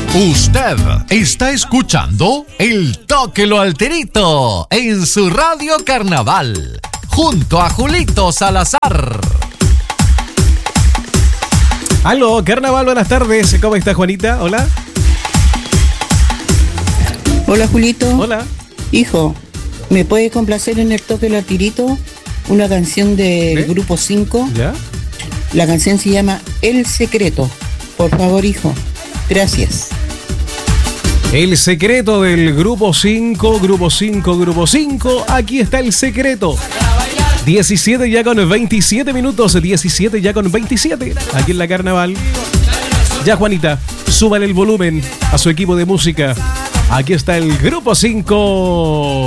Usted está escuchando El Toque Lo Alterito en su Radio Carnaval, junto a Julito Salazar. Aló, Carnaval, buenas tardes. ¿Cómo está, Juanita? Hola. Hola, Julito. Hola. Hijo, ¿me puedes complacer en El Toque Lo Alterito una canción del Grupo 5? ¿Ya? La canción se llama El Secreto. Por favor, hijo. Gracias. El secreto del Grupo 5, Grupo 5, Grupo 5. Aquí está el secreto. 17 ya con 27 minutos. 17 ya con 27. Aquí en la Carnaval. Ya, Juanita, súbale el volumen a su equipo de música. Aquí está el Grupo 5.